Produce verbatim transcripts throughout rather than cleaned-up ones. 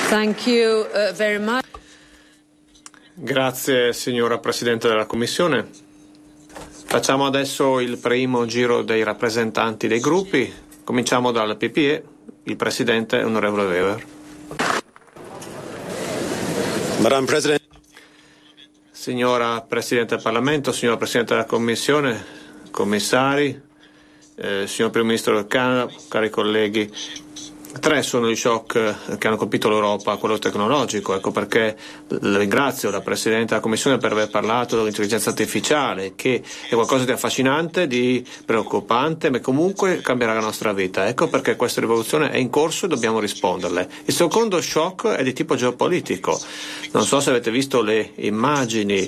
Thank you uh, very much. Grazie signora Presidente della Commissione. Facciamo adesso il primo giro dei rappresentanti dei gruppi. Cominciamo dal P P E, il Presidente onorevole Weber. Madam President. Signora Presidente del Parlamento, signora Presidente della Commissione, commissari, eh, signor Primo Ministro del Canada, cari colleghi, tre sono gli shock che hanno colpito l'Europa, quello tecnologico, ecco perché ringrazio la Presidente della Commissione per aver parlato dell'intelligenza artificiale, che è qualcosa di affascinante, di preoccupante, ma comunque cambierà la nostra vita. Ecco perché questa rivoluzione è in corso e dobbiamo risponderle. Il secondo shock è di tipo geopolitico. Non so se avete visto le immagini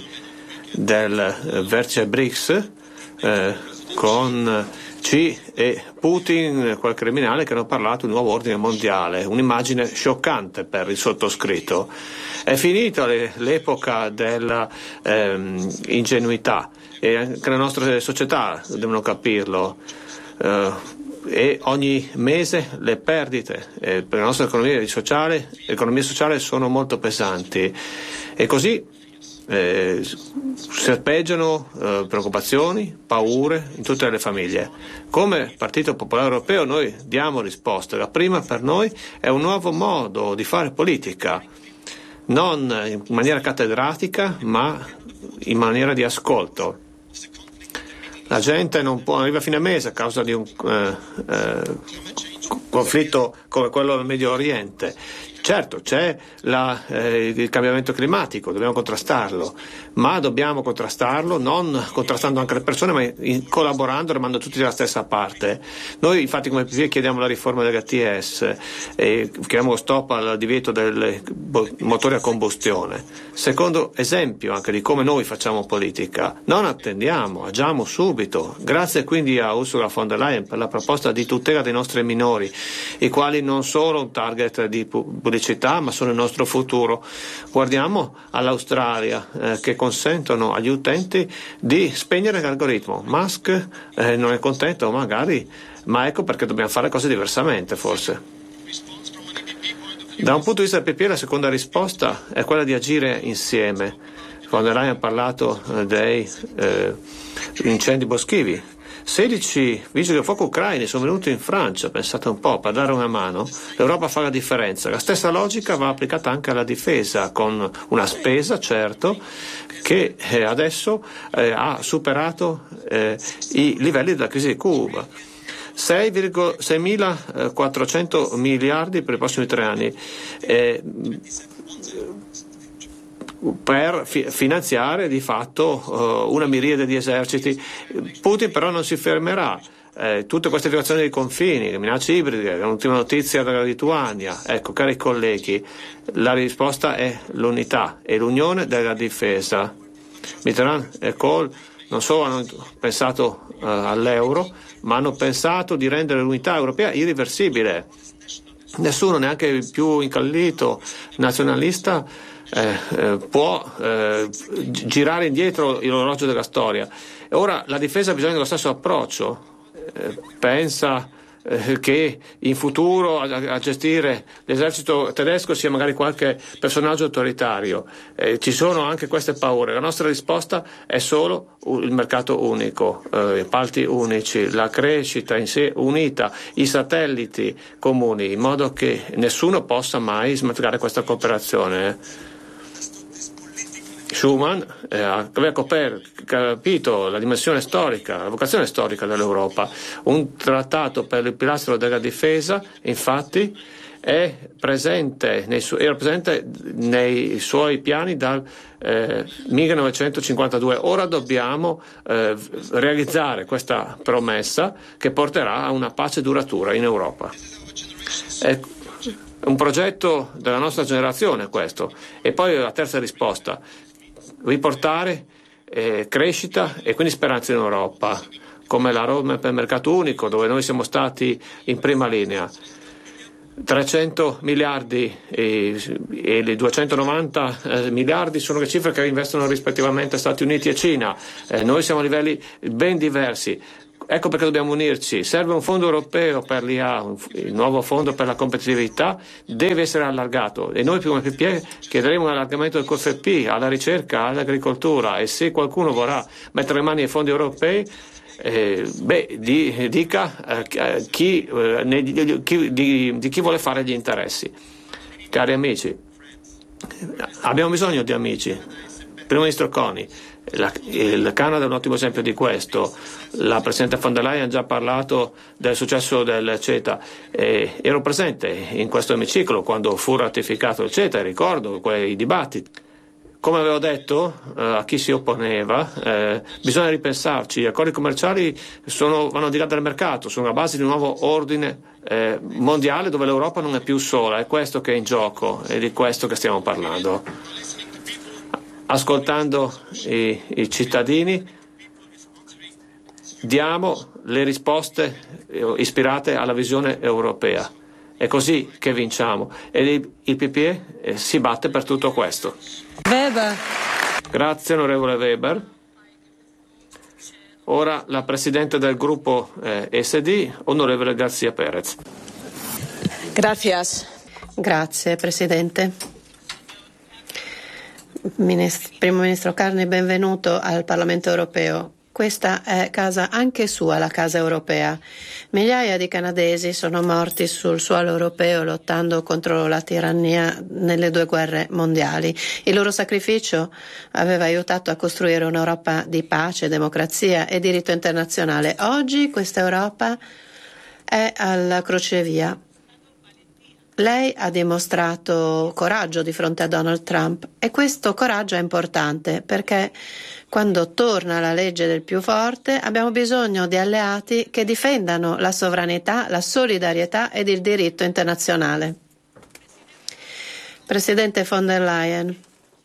del vertice BRICS eh, con Xi e Putin, quel criminale, che hanno parlato di un nuovo ordine mondiale, un'immagine scioccante per il sottoscritto. È finita le, l'epoca della ehm, ingenuità e anche le nostre società devono capirlo. Uh, e ogni mese le perdite eh, per la nostra economia sociale, economia sociale sono molto pesanti e così Eh, serpeggiano eh, preoccupazioni, paure in tutte le famiglie. Come Partito Popolare Europeo noi diamo risposte. La prima per noi è un nuovo modo di fare politica, non in maniera cattedratica ma in maniera di ascolto. La gente non può arrivare a fine mese a causa di un eh, eh, conflitto come quello del Medio Oriente. Certo, c'è la, eh, il cambiamento climatico, dobbiamo contrastarlo, ma dobbiamo contrastarlo non contrastando anche le persone, ma in, collaborando, remando tutti dalla stessa parte. Noi infatti come P P E chiediamo la riforma dell'H T S e chiediamo lo stop al divieto dei motori a combustione. Secondo esempio anche di come noi facciamo politica, non attendiamo, agiamo subito. Grazie quindi a Ursula von der Leyen per la proposta di tutela dei nostri minori, i quali non sono un target di pubblicità ma sono il nostro futuro. Guardiamo all'Australia eh, che consentono agli utenti di spegnere l'algoritmo. Musk eh, non è contento magari, ma ecco perché dobbiamo fare cose diversamente forse. Da un punto di vista del P P E la seconda risposta è quella di agire insieme. Von der Leyen ha parlato eh, dei eh, incendi boschivi. sedici vigili del fuoco ucraini sono venuti in Francia, pensate un po', per dare una mano. L'Europa fa la differenza. La stessa logica va applicata anche alla difesa, con una spesa, certo, che eh, adesso eh, ha superato eh, i livelli della crisi di Cuba. seimilaquattrocento miliardi per i prossimi tre anni. Eh, per fi- finanziare di fatto uh, una miriade di eserciti. Putin però non si fermerà. Eh, tutte queste violazioni dei confini, le minacce ibride, l'ultima notizia dalla Lituania. Ecco, cari colleghi, la risposta è l'unità e l'unione della difesa. Mitterrand e Kohl non solo hanno pensato uh, all'euro, ma hanno pensato di rendere l'unità europea irreversibile. Nessuno, neanche il più incallito nazionalista, Eh, eh, può eh, girare indietro l'orologio della storia. Ora la difesa ha bisogno dello stesso approccio. Eh, pensa eh, che in futuro a, a gestire l'esercito tedesco sia magari qualche personaggio autoritario. Eh, ci sono anche queste paure. La nostra risposta è solo il mercato unico, eh, appalti unici, la crescita in sé unita, i satelliti comuni, in modo che nessuno possa mai smantellare questa cooperazione. Eh. Schuman eh, aveva capito la dimensione storica, la vocazione storica dell'Europa. Un trattato per il pilastro della difesa, infatti, è presente nei su- era presente nei suoi piani dal eh, millenovecentocinquantadue. Ora dobbiamo eh, realizzare questa promessa che porterà a una pace duratura in Europa. È un progetto della nostra generazione questo. E poi la terza risposta: riportare eh, crescita e quindi speranza in Europa, come la roadmap per il mercato unico, dove noi siamo stati in prima linea. trecento miliardi e, e le duecentonovanta eh, miliardi sono le cifre che investono rispettivamente Stati Uniti e Cina. Eh, noi siamo a livelli ben diversi. Ecco perché dobbiamo unirci. Serve un fondo europeo per l'I A, il nuovo fondo per la competitività deve essere allargato e noi come P P E chiederemo un allargamento del Q F P alla ricerca, all'agricoltura, e se qualcuno vorrà mettere le mani ai fondi europei, eh, beh, di, dica eh, chi, eh, ne, di, chi, di, di chi vuole fare gli interessi. Cari amici, abbiamo bisogno di amici. Primo Ministro Coni, la, il Canada è un ottimo esempio di questo. La Presidente von der Leyen ha già parlato del successo del CETA. Eh, ero presente in questo emiciclo quando fu ratificato il CETA e ricordo quei dibattiti. Come avevo detto eh, a chi si opponeva, eh, bisogna ripensarci. Gli accordi commerciali sono, vanno di là dal mercato, sono la base di un nuovo ordine eh, mondiale dove l'Europa non è più sola. È questo che è in gioco, è di questo che stiamo parlando. Ascoltando i, i cittadini, diamo le risposte ispirate alla visione europea. È così che vinciamo e il P P E eh, si batte per tutto questo. Weber. Grazie onorevole Weber. Ora la Presidente del gruppo eh, S D, onorevole García Pérez. Gracias. Grazie Presidente. Ministro, Primo Ministro Carney, benvenuto al Parlamento europeo. Questa è casa anche sua, la casa europea. Migliaia di canadesi sono morti sul suolo europeo lottando contro la tirannia nelle due guerre mondiali. Il loro sacrificio aveva aiutato a costruire un'Europa di pace, democrazia e diritto internazionale. Oggi questa Europa è alla crocevia. Lei ha dimostrato coraggio di fronte a Donald Trump e questo coraggio è importante perché quando torna la legge del più forte abbiamo bisogno di alleati che difendano la sovranità, la solidarietà ed il diritto internazionale. Presidente von der Leyen,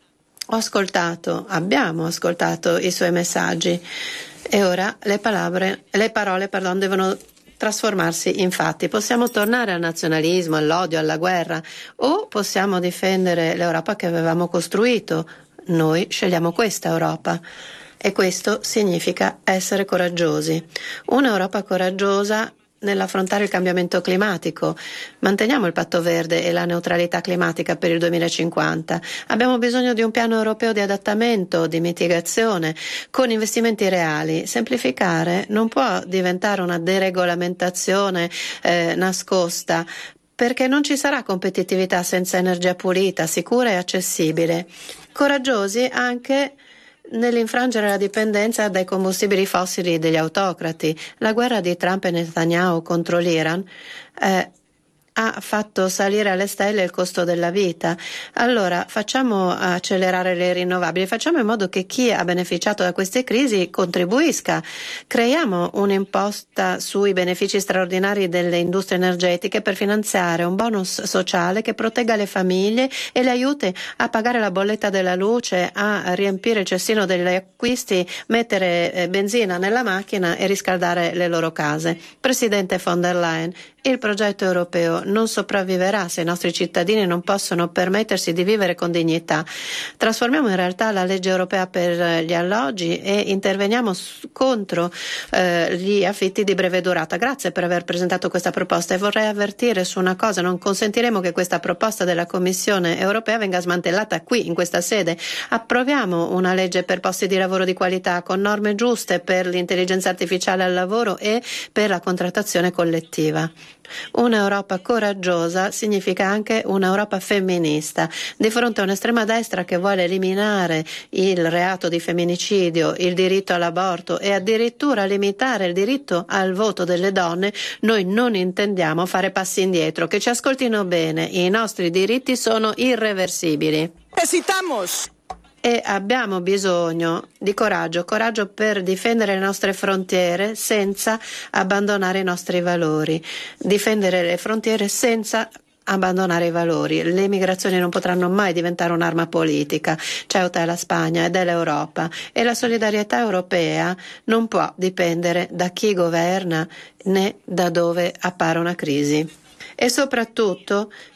ho ascoltato, abbiamo ascoltato i suoi messaggi e ora le parole, le parole pardon, devono trasformarsi in fatti. Possiamo tornare al nazionalismo, all'odio, alla guerra o possiamo difendere l'Europa che avevamo costruito. Noi scegliamo questa Europa e questo significa essere coraggiosi. Un'Europa coraggiosa nell'affrontare il cambiamento climatico. Manteniamo il patto verde e la neutralità climatica per il duemilacinquanta. Abbiamo bisogno di un piano europeo di adattamento, di mitigazione, con investimenti reali. Semplificare non può diventare una deregolamentazione eh, nascosta, perché non ci sarà competitività senza energia pulita, sicura e accessibile. Coraggiosi anche nell'infrangere la dipendenza dai combustibili fossili degli autocrati. La guerra di Trump e Netanyahu contro l'Iran eh, ha fatto salire alle stelle il costo della vita. Allora facciamo accelerare le rinnovabili, facciamo in modo che chi ha beneficiato da queste crisi contribuisca. Creiamo un'imposta sui benefici straordinari delle industrie energetiche per finanziare un bonus sociale che protegga le famiglie e le aiuti a pagare la bolletta della luce, a riempire il cestino degli acquisti, mettere benzina nella macchina e riscaldare le loro case. Presidente von der Leyen, il progetto europeo non sopravviverà se i nostri cittadini non possono permettersi di vivere con dignità. Trasformiamo in realtà la legge europea per gli alloggi e interveniamo contro eh, gli affitti di breve durata. Grazie per aver presentato questa proposta e vorrei avvertire su una cosa: non consentiremo che questa proposta della Commissione europea venga smantellata qui, in questa sede. Approviamo una legge per posti di lavoro di qualità con norme giuste per l'intelligenza artificiale al lavoro e per la contrattazione collettiva. Un'Europa coraggiosa significa anche un'Europa femminista. Di fronte a un'estrema destra che vuole eliminare il reato di femminicidio, il diritto all'aborto e addirittura limitare il diritto al voto delle donne, noi non intendiamo fare passi indietro. Che ci ascoltino bene, i nostri diritti sono irreversibili. Necesitamos E abbiamo bisogno di coraggio, coraggio per difendere le nostre frontiere senza abbandonare i nostri valori, difendere le frontiere senza abbandonare i valori. Le migrazioni non potranno mai diventare un'arma politica. Ceuta è la Spagna ed è l'Europa e la solidarietà europea non può dipendere da chi governa né da dove appare una crisi. E soprattutto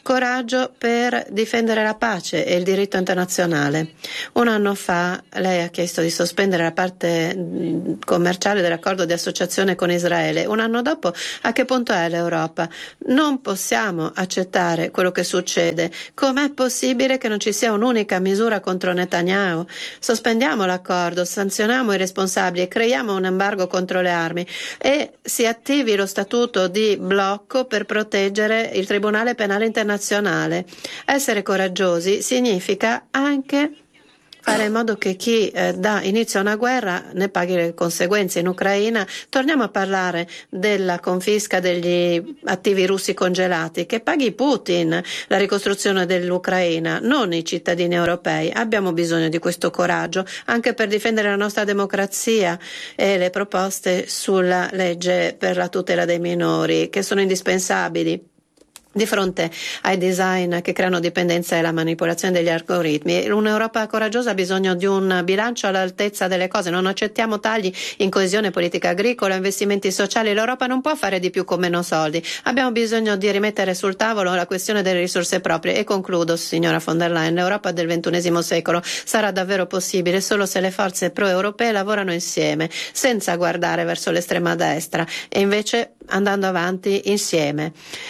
coraggio per difendere la pace e il diritto internazionale. Un anno fa lei ha chiesto di sospendere la parte commerciale dell'accordo di associazione con Israele. Un anno dopo, a che punto è l'Europa? Non possiamo accettare quello che succede. Com'è possibile che non ci sia un'unica misura contro Netanyahu? Sospendiamo l'accordo, sanzioniamo i responsabili, creiamo un embargo contro le armi e si attivi lo statuto di blocco per proteggere il Tribunale Penale Internazionale. Essere coraggiosi significa anche fare in modo che chi eh, dà inizio a una guerra ne paghi le conseguenze. In Ucraina torniamo a parlare della confisca degli attivi russi congelati, che paghi Putin la ricostruzione dell'Ucraina, non i cittadini europei. Abbiamo bisogno di questo coraggio anche per difendere la nostra democrazia e le proposte sulla legge per la tutela dei minori, che sono indispensabili di fronte ai design che creano dipendenza e la manipolazione degli algoritmi. Un'Europa coraggiosa ha bisogno di un bilancio all'altezza delle cose. Non accettiamo tagli in coesione, politica agricola, investimenti sociali. L'Europa non può fare di più con meno soldi. Abbiamo bisogno di rimettere sul tavolo la questione delle risorse proprie. E concludo, signora von der Leyen, l'Europa del ventunesimo secolo sarà davvero possibile solo se le forze pro-europee lavorano insieme, senza guardare verso l'estrema destra e invece andando avanti insieme.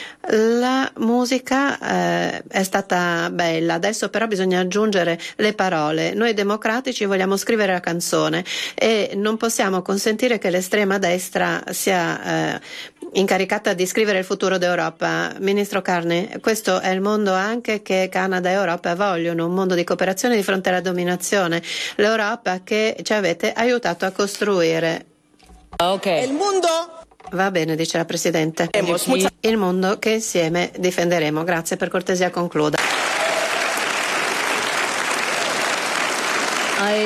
La musica eh, è stata bella, adesso però bisogna aggiungere le parole. Noi democratici vogliamo scrivere la canzone e non possiamo consentire che l'estrema destra sia eh, incaricata di scrivere il futuro d'Europa. Ministro Carney, questo è il mondo anche che Canada e Europa vogliono, un mondo di cooperazione di fronte alla dominazione, l'Europa che ci avete aiutato a costruire. Okay. Il mondo Va bene, dice la Presidente. Il mondo che insieme difenderemo. Grazie, per cortesia concluda. I,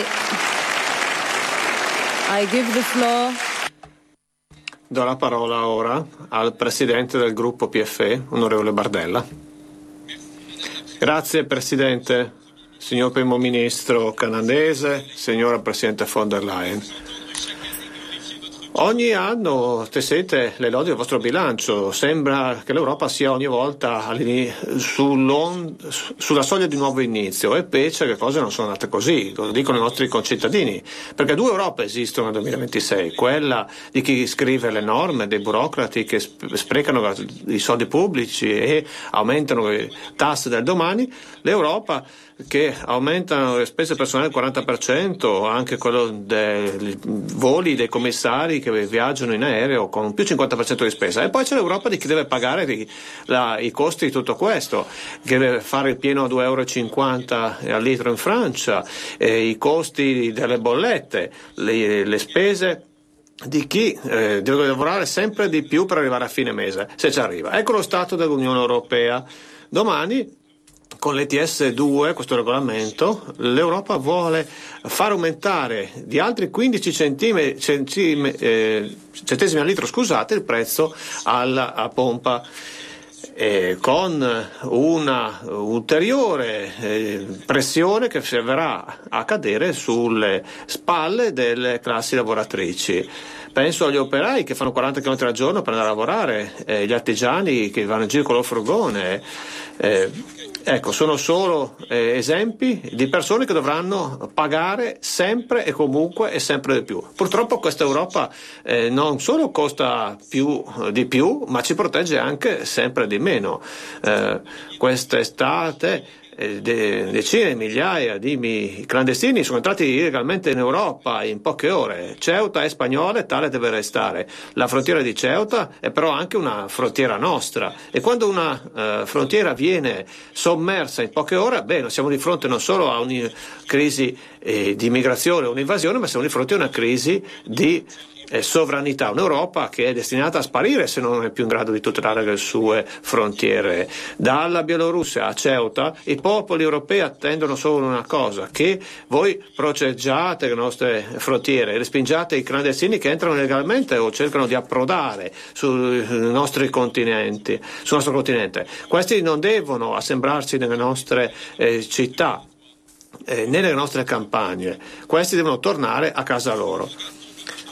I give the floor. Do la parola ora al Presidente del gruppo P F E, onorevole Bardella. Grazie Presidente, signor Primo Ministro canadese, signora Presidente von der Leyen. Ogni anno tessete le lodi del vostro bilancio, sembra che l'Europa sia ogni volta sulla soglia di un nuovo inizio, e invece le cose non sono andate così, lo dicono i nostri concittadini, perché due Europe esistono nel duemilaventisei, quella di chi scrive le norme, dei burocrati che sprecano i soldi pubblici e aumentano le tasse del domani, l'Europa che aumentano le spese personali del quaranta per cento, anche quello dei voli dei commissari che viaggiano in aereo con più cinquanta per cento di spesa, e poi c'è l'Europa di chi deve pagare i, la, i costi di tutto questo, che deve fare il pieno a due euro e cinquanta al litro in Francia, eh, i costi delle bollette, le, le spese di chi eh, deve lavorare sempre di più per arrivare a fine mese, se ci arriva. Ecco lo stato dell'Unione Europea. Domani con l'E T S due, questo regolamento, l'Europa vuole far aumentare di altri quindici centime, centime, eh, centesimi al litro, scusate, il prezzo alla a pompa, eh, con una ulteriore eh, pressione che verrà a cadere sulle spalle delle classi lavoratrici. Penso agli operai che fanno quaranta chilometri al giorno per andare a lavorare, eh, gli artigiani che vanno in giro con il furgone. Eh, ecco, sono solo eh, esempi di persone che dovranno pagare sempre e comunque e sempre di più. Purtroppo questa Europa eh, non solo costa più di più, ma ci protegge anche sempre di meno. Eh, quest'estate decine di migliaia di clandestini sono entrati illegalmente in Europa in poche ore. Ceuta è spagnola e tale deve restare. La frontiera di Ceuta è però anche una frontiera nostra, e quando una uh, frontiera viene sommersa in poche ore, beh, siamo di fronte non solo a una crisi eh, di immigrazione, un'invasione, ma siamo di fronte a una crisi di Eh, sovranità, un'Europa che è destinata a sparire se non è più in grado di tutelare le sue frontiere. Dalla Bielorussia a Ceuta i popoli europei attendono solo una cosa: che voi proteggiate le nostre frontiere e respingiate i clandestini che entrano legalmente o cercano di approdare sui nostri continenti, sul nostro continente. Questi non devono assembrarsi nelle nostre eh, città, eh, nelle nostre campagne, questi devono tornare a casa loro.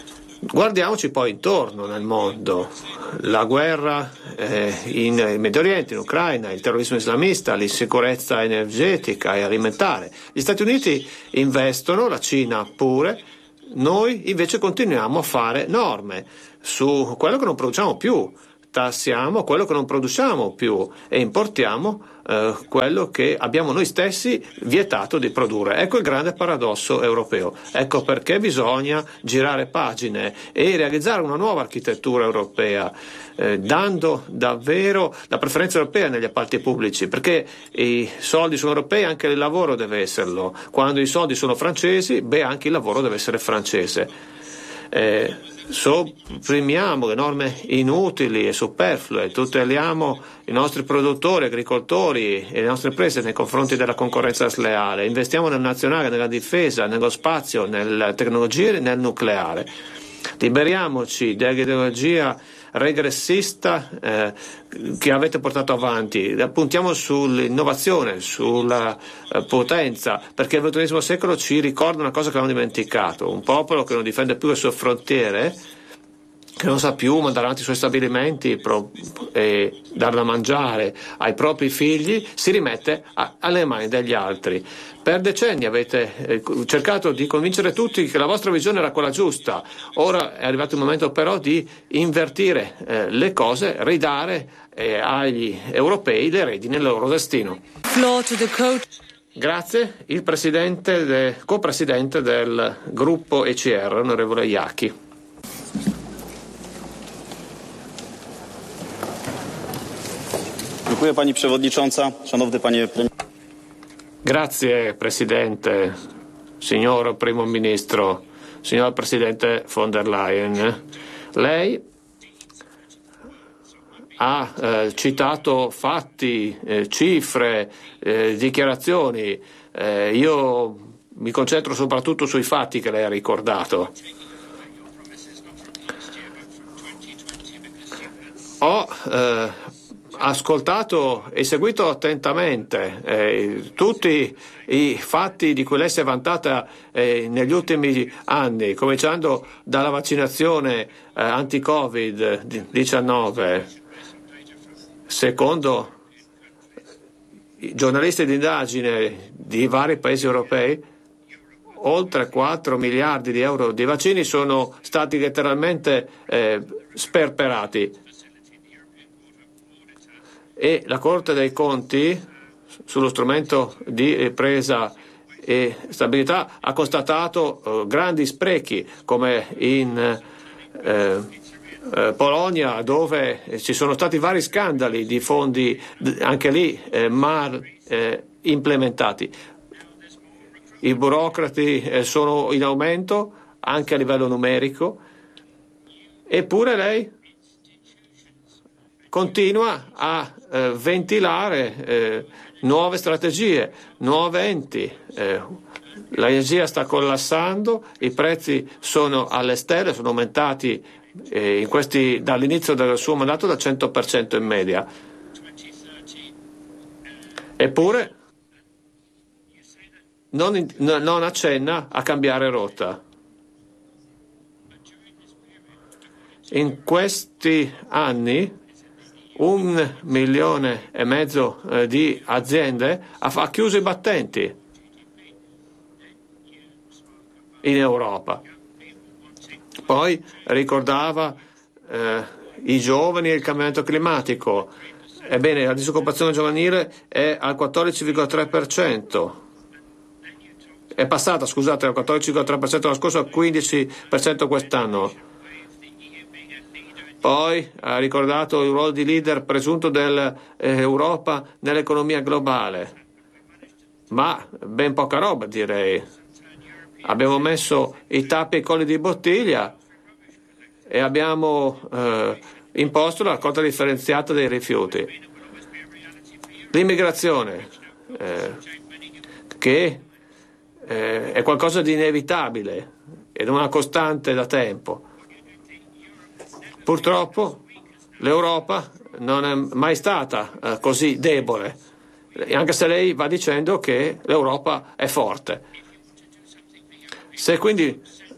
Guardiamoci poi intorno nel mondo, la guerra eh, in Medio Oriente, in Ucraina, il terrorismo islamista, l'insicurezza energetica e alimentare. Gli Stati Uniti investono, la Cina pure, noi invece continuiamo a fare norme su quello che non produciamo più, tassiamo quello che non produciamo più e importiamo eh, quello che abbiamo noi stessi vietato di produrre. Ecco il grande paradosso europeo. Ecco perché bisogna girare pagine e realizzare una nuova architettura europea, eh, dando davvero la preferenza europea negli appalti pubblici, perché i soldi sono europei, anche il lavoro deve esserlo. Quando i soldi sono francesi, beh, anche il lavoro deve essere francese. Eh, sopprimiamo le norme inutili e superflue, tuteliamo i nostri produttori, agricoltori e le nostre imprese nei confronti della concorrenza sleale, investiamo nel nazionale, nella difesa, nello spazio, nelle tecnologie e nel nucleare. Liberiamoci dall'ideologia regressista eh, che avete portato avanti, puntiamo sull'innovazione, sulla eh, potenza, perché il ventunesimo secolo ci ricorda una cosa che abbiamo dimenticato: un popolo che non difende più le sue frontiere, che non sa più mandare avanti i suoi stabilimenti pro, e dar da mangiare ai propri figli, si rimette a, alle mani degli altri. Per decenni avete eh, cercato di convincere tutti che la vostra visione era quella giusta. Ora è arrivato il momento però di invertire eh, le cose, ridare eh, agli europei le redini del loro destino. Floor to the coach. Grazie. Il presidente, de, co-presidente del gruppo E C R, onorevole Jaki. Dziękuję pani przewodnicząca, szanowny panie premierze. Grazie Presidente, signor Primo Ministro, signor Presidente von der Leyen. Lei ha eh, citato fatti, eh, cifre, eh, dichiarazioni. Eh, io mi concentro soprattutto sui fatti che lei ha ricordato. Ho eh, ascoltato e seguito attentamente eh, tutti i fatti di cui lei si è vantata eh, negli ultimi anni, cominciando dalla vaccinazione eh, anti-Covid diciannove. Secondo i giornalisti di indagine di vari paesi europei, oltre quattro miliardi di euro di vaccini sono stati letteralmente eh, sperperati. E la Corte dei Conti, sullo strumento di ripresa e stabilità, ha constatato eh, grandi sprechi, come in eh, eh, Polonia, dove ci sono stati vari scandali di fondi, anche lì eh, mal eh, implementati. I burocrati eh, sono in aumento anche a livello numerico, eppure lei continua a eh, ventilare eh, nuove strategie, nuovi enti. Eh, l'energia sta collassando, i prezzi sono alle stelle, sono aumentati eh, in questi, dall'inizio del suo mandato del cento per cento in media. Eppure non, non accenna a cambiare rotta. In questi anni un milione e mezzo eh, di aziende ha, ha chiuso i battenti in Europa. Poi ricordava eh, i giovani e il cambiamento climatico. Ebbene, la disoccupazione giovanile è al quattordici virgola tre per cento. È passata, scusate, dal quattordici virgola tre per cento l'anno scorso al quindici per cento quest'anno. Poi ha ricordato il ruolo di leader presunto dell'Europa nell'economia globale, ma ben poca roba, direi. Abbiamo messo i tappi ai colli di bottiglia e abbiamo eh, imposto la raccolta differenziata dei rifiuti. L'immigrazione, eh, che eh, è qualcosa di inevitabile ed è una costante da tempo. Purtroppo l'Europa non è mai stata eh, così debole, anche se lei va dicendo che l'Europa è forte. Se quindi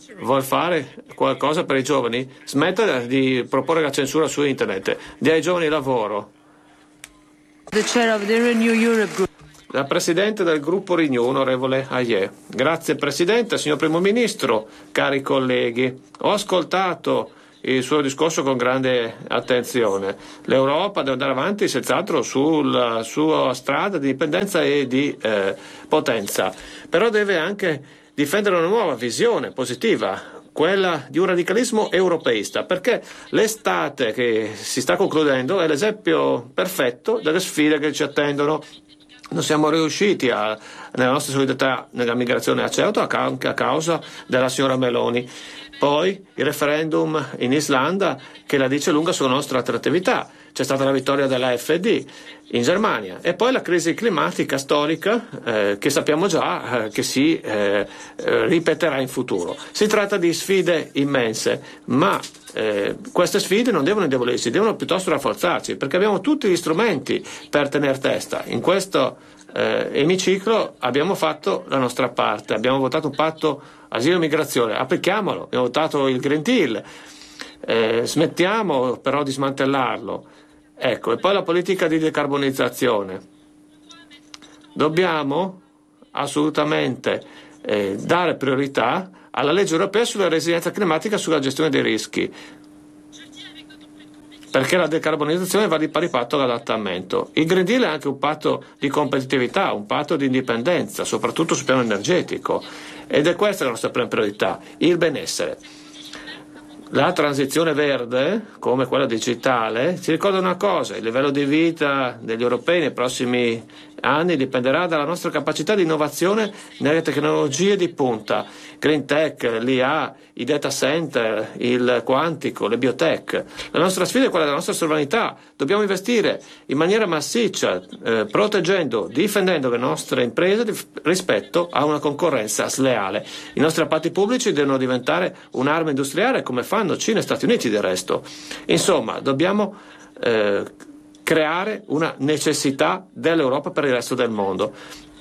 vuol fare qualcosa per i giovani, smetta di proporre la censura su internet, dia ai giovani lavoro. The chair of the Renew Europe Group. La Presidente del gruppo Renew, onorevole Hayet. Grazie Presidente, signor Primo Ministro, cari colleghi. Ho ascoltato il suo discorso con grande attenzione. L'Europa deve andare avanti senz'altro sulla sua strada di indipendenza e di eh, potenza, però deve anche difendere una nuova visione positiva, quella di un radicalismo europeista, perché l'estate che si sta concludendo è l'esempio perfetto delle sfide che ci attendono. Non siamo riusciti a, nella nostra solidarietà nella migrazione a Ceuta anche a causa della signora Meloni. Poi il referendum in Islanda che la dice lunga sulla nostra attrattività. C'è stata la vittoria della F D in Germania e poi la crisi climatica storica eh, che sappiamo già eh, che si eh, eh, ripeterà in futuro. Si tratta di sfide immense, ma eh, queste sfide non devono indebolirsi, devono piuttosto rafforzarci, perché abbiamo tutti gli strumenti per tener testa. In questo eh, emiciclo abbiamo fatto la nostra parte, abbiamo votato un patto asilo e migrazione, applichiamolo, abbiamo votato il Green Deal, eh, smettiamo però di smantellarlo. Ecco, e poi la politica di decarbonizzazione. Dobbiamo assolutamente eh, dare priorità alla legge europea sulla resilienza climatica e sulla gestione dei rischi, perché la decarbonizzazione va di pari patto all'adattamento. Il Green Deal è anche un patto di competitività, un patto di indipendenza, soprattutto sul piano energetico, ed è questa la nostra prima priorità, il benessere. La transizione verde, come quella digitale, ci ricorda una cosa: il livello di vita degli europei nei prossimi anni dipenderà dalla nostra capacità di innovazione nelle tecnologie di punta, green tech, l'I A, i data center, il quantico, le biotech. La nostra sfida è quella della nostra sovranità. Dobbiamo investire in maniera massiccia, eh, proteggendo, difendendo le nostre imprese di, rispetto a una concorrenza sleale. I nostri appalti pubblici devono diventare un'arma industriale come fanno Cina e Stati Uniti del resto. Insomma, dobbiamo eh, creare una necessità dell'Europa per il resto del mondo.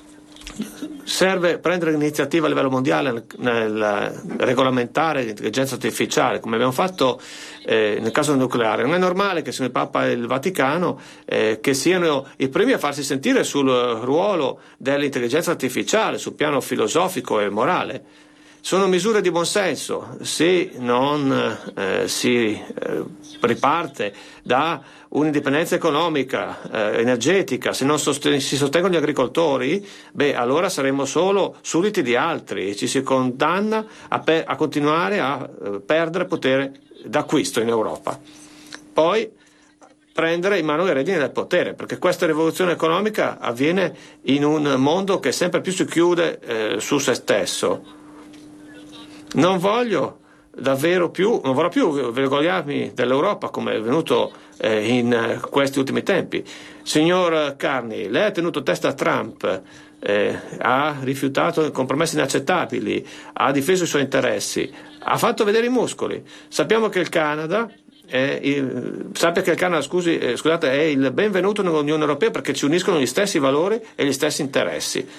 Serve prendere l'iniziativa a livello mondiale nel, nel regolamentare l'intelligenza artificiale, come abbiamo fatto eh, nel caso del nucleare. Non è normale che siano il Papa e il Vaticano eh, che siano i primi a farsi sentire sul ruolo dell'intelligenza artificiale, sul piano filosofico e morale. Sono misure di buonsenso, se non eh, si eh, riparte da un'indipendenza economica, eh, energetica, se non sosten- si sostengono gli agricoltori, beh, allora saremo solo sudditi di altri e ci si condanna a, pe- a continuare a eh, perdere potere d'acquisto in Europa. Poi prendere in mano le redini del potere, perché questa rivoluzione economica avviene in un mondo che sempre più si chiude eh, su se stesso. Non voglio davvero più, non vorrò più vergognarmi dell'Europa come è venuto eh, in eh, questi ultimi tempi. Signor Carney, lei ha tenuto testa a Trump, eh, ha rifiutato compromessi inaccettabili, ha difeso i suoi interessi, ha fatto vedere i muscoli. Sappiamo che il Canada è il, sappia che il Canada scusi, eh, scusate, è il benvenuto nell'Unione Europea perché ci uniscono gli stessi valori e gli stessi interessi.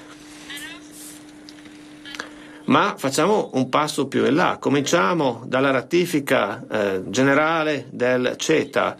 Ma facciamo un passo più in là, cominciamo dalla ratifica eh, generale del CETA.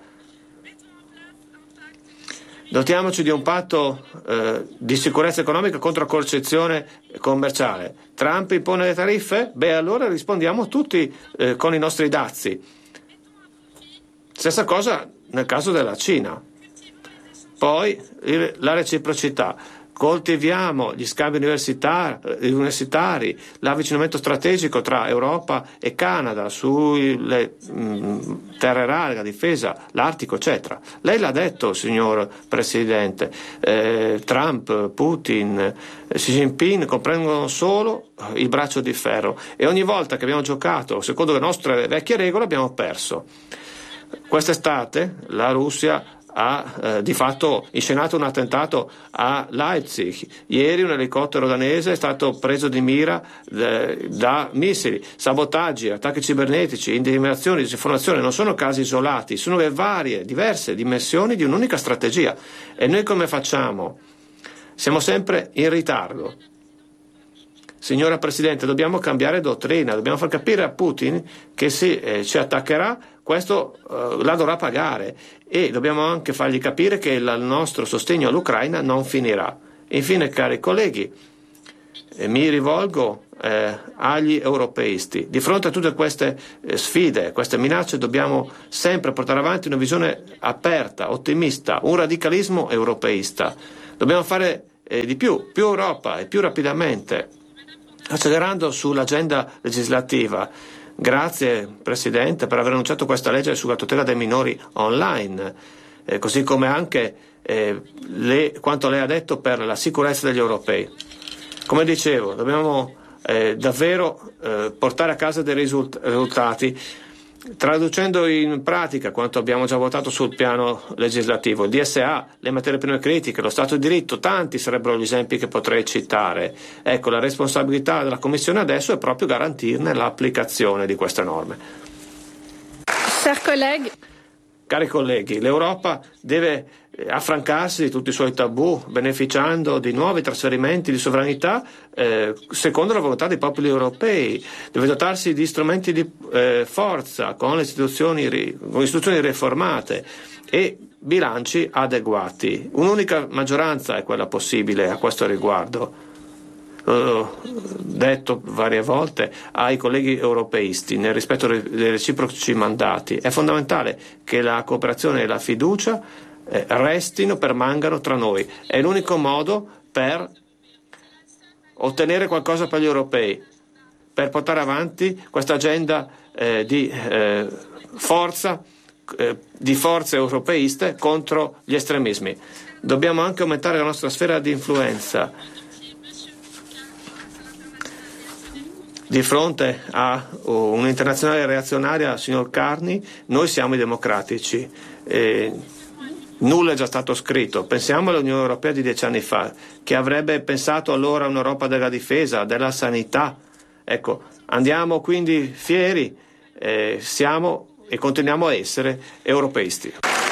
Dotiamoci di un patto eh, di sicurezza economica contro la coercizione commerciale. Trump impone le tariffe? Beh, allora rispondiamo tutti eh, con i nostri dazi. Stessa cosa nel caso della Cina. Poi il, la reciprocità. Coltiviamo gli scambi universitari, universitari, l'avvicinamento strategico tra Europa e Canada sulle mh, terre rare, la difesa, l'Artico, eccetera. Lei l'ha detto, signor Presidente, eh, Trump, Putin, Xi Jinping comprendono solo il braccio di ferro e ogni volta che abbiamo giocato secondo le nostre vecchie regole abbiamo perso. Quest'estate la Russia ha eh, di fatto inscenato un attentato a Leipzig. Ieri un elicottero danese è stato preso di mira eh, da missili, sabotaggi, attacchi cibernetici, intimidazioni, disinformazione. Non sono casi isolati, sono le varie, diverse dimensioni di un'unica strategia. E noi come facciamo? Siamo sempre in ritardo. signora Presidente, dobbiamo cambiare dottrina, dobbiamo far capire a Putin che se eh, ci attaccherà, questo eh, la dovrà pagare, e dobbiamo anche fargli capire che il nostro sostegno all'Ucraina non finirà. Infine, cari colleghi, eh, mi rivolgo eh, agli europeisti. Di fronte a tutte queste eh, sfide, queste minacce, dobbiamo sempre portare avanti una visione aperta, ottimista, un radicalismo europeista. Dobbiamo fare eh, di più, più Europa e più rapidamente, accelerando sull'agenda legislativa. Grazie Presidente per aver annunciato questa legge sulla tutela dei minori online, eh, così come anche eh, le, quanto lei ha detto per la sicurezza degli europei. Come dicevo, dobbiamo eh, davvero eh, portare a casa dei risult- risultati, traducendo in pratica quanto abbiamo già votato sul piano legislativo. Il D S A, le materie prime critiche, lo Stato di diritto, tanti sarebbero gli esempi che potrei citare. Ecco, la responsabilità della Commissione adesso è proprio garantirne l'applicazione di queste norme. Chers collègues, Cari colleghi, l'Europa deve affrancarsi di tutti i suoi tabù, beneficiando di nuovi trasferimenti di sovranità eh, secondo la volontà dei popoli europei. Deve dotarsi di strumenti di eh, forza con le istituzioni, con istituzioni riformate e bilanci adeguati. Un'unica maggioranza è quella possibile a questo riguardo. L'ho detto varie volte ai colleghi europeisti, nel rispetto dei reciproci mandati. È fondamentale che la cooperazione e la fiducia eh, restino, permangano tra noi. È l'unico modo per ottenere qualcosa per gli europei, per portare avanti questa agenda eh, di eh, forza, eh, di forze europeiste contro gli estremismi. Dobbiamo anche aumentare la nostra sfera di influenza. Di fronte a un'internazionale reazionaria, signor Carney, noi siamo i democratici. E nulla è già stato scritto. Pensiamo all'Unione Europea di dieci anni fa, che avrebbe pensato allora a un'Europa della difesa, della sanità. Ecco, andiamo quindi fieri, eh, siamo e continuiamo a essere europeisti.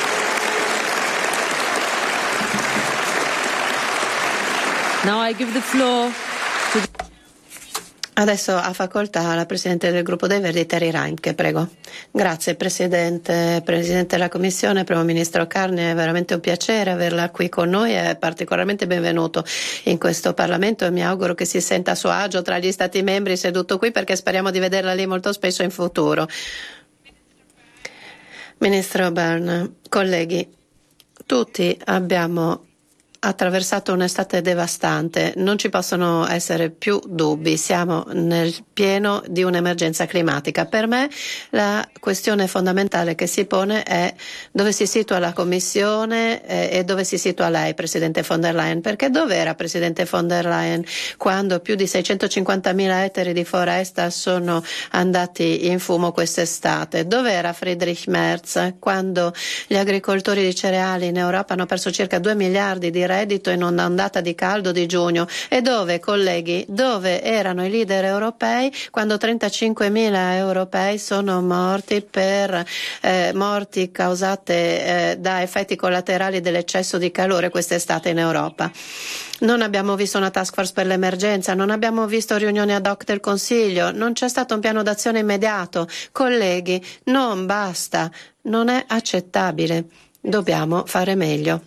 Now I give the floor to... Adesso ha facoltà la Presidente del Gruppo dei Verdi, Terry Reintke, prego. Grazie Presidente, Presidente della Commissione, Primo Ministro Carney, è veramente un piacere averla qui con noi, è particolarmente benvenuto in questo Parlamento e mi auguro che si senta a suo agio tra gli Stati membri seduto qui, perché speriamo di vederla lì molto spesso in futuro. Ministro Byrne, colleghi, tutti abbiamo attraversato un'estate devastante, non ci possono essere più dubbi, siamo nel pieno di un'emergenza climatica. Per me la questione fondamentale che si pone è dove si situa la Commissione eh, e dove si situa lei, Presidente von der Leyen, perché dove era Presidente von der Leyen quando più di seicentocinquantamila ettari di foresta sono andati in fumo quest'estate? Dove era Friedrich Merz quando gli agricoltori di cereali in Europa hanno perso circa due miliardi di reddito in un'ondata di caldo di giugno? E dove, colleghi, dove erano i leader europei quando trentacinquemila europei sono morti per eh, morti causate eh, da effetti collaterali dell'eccesso di calore quest'estate in Europa? Non abbiamo visto una task force per l'emergenza, non abbiamo visto riunioni ad hoc del Consiglio, non c'è stato un piano d'azione immediato. Colleghi, non basta, non è accettabile, dobbiamo fare meglio.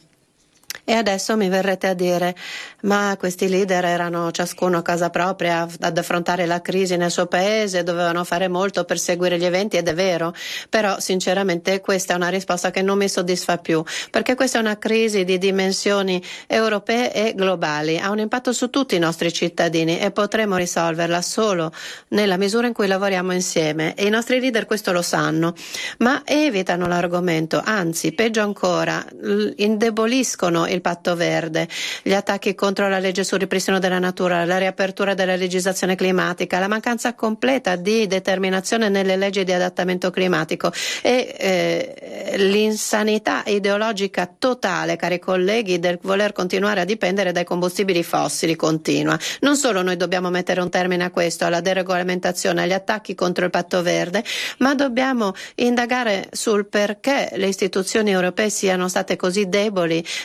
E adesso mi verrete a dire, ma questi leader erano ciascuno a casa propria ad affrontare la crisi nel suo paese, dovevano fare molto per seguire gli eventi, ed è vero, però sinceramente questa è una risposta che non mi soddisfa più, perché questa è una crisi di dimensioni europee e globali, ha un impatto su tutti i nostri cittadini e potremo risolverla solo nella misura in cui lavoriamo insieme, e i nostri leader questo lo sanno, ma evitano l'argomento, anzi peggio ancora indeboliscono il patto verde, gli attacchi contro la legge sul ripristino della natura, la riapertura della legislazione climatica, la mancanza completa di determinazione nelle leggi di adattamento climatico e eh, l'insanità ideologica totale, cari colleghi, del voler continuare a dipendere dai combustibili fossili continua. Non solo noi dobbiamo mettere un termine a questo, alla deregolamentazione, agli attacchi contro il patto verde, ma dobbiamo indagare sul perché le istituzioni europee siano state così deboli nel far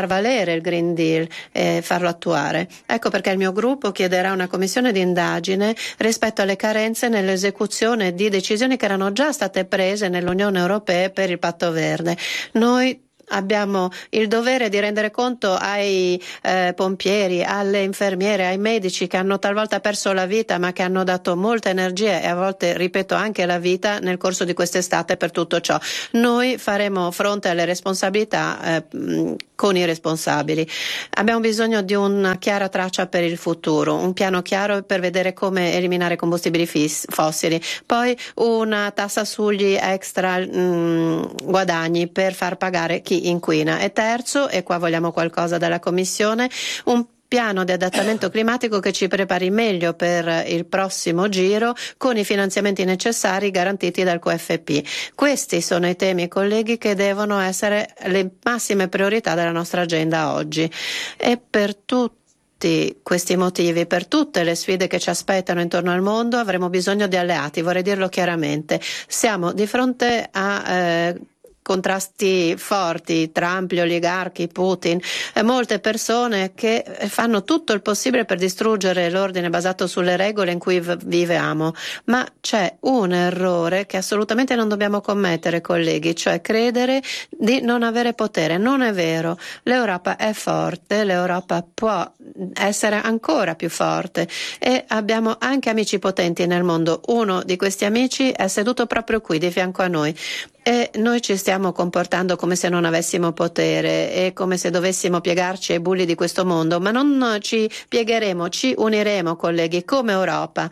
far valere il Green Deal e farlo attuare. Ecco perché il mio gruppo chiederà una commissione di indagine rispetto alle carenze nell'esecuzione di decisioni che erano già state prese nell'Unione Europea per il Patto Verde. Noi abbiamo il dovere di rendere conto ai eh, pompieri, alle infermiere, ai medici che hanno talvolta perso la vita ma che hanno dato molta energia e a volte, ripeto, anche la vita nel corso di quest'estate per tutto ciò. Noi faremo fronte alle responsabilità eh, con i responsabili. Abbiamo bisogno di una chiara traccia per il futuro, un piano chiaro per vedere come eliminare combustibili fis- fossili, poi una tassa sugli extra mh, guadagni per far pagare chi inquina, e terzo, e qua vogliamo qualcosa dalla Commissione, un piano di adattamento climatico che ci prepari meglio per il prossimo giro con i finanziamenti necessari garantiti dal Q F P. Questi sono i temi, colleghi, che devono essere le massime priorità della nostra agenda oggi, e per tutti questi motivi, per tutte le sfide che ci aspettano intorno al mondo, avremo bisogno di alleati, vorrei dirlo chiaramente. Siamo di fronte a eh, contrasti forti, Trump, gli oligarchi, Putin, eh, molte persone che fanno tutto il possibile per distruggere l'ordine basato sulle regole in cui v- viviamo. Ma c'è un errore che assolutamente non dobbiamo commettere, colleghi, cioè credere di non avere potere. Non è vero. L'Europa è forte, l'Europa può essere ancora più forte e abbiamo anche amici potenti nel mondo. Uno di questi amici è seduto proprio qui, di fianco a noi. E noi ci stiamo comportando come se non avessimo potere e come se dovessimo piegarci ai bulli di questo mondo, ma non ci piegheremo, ci uniremo, colleghi, come Europa.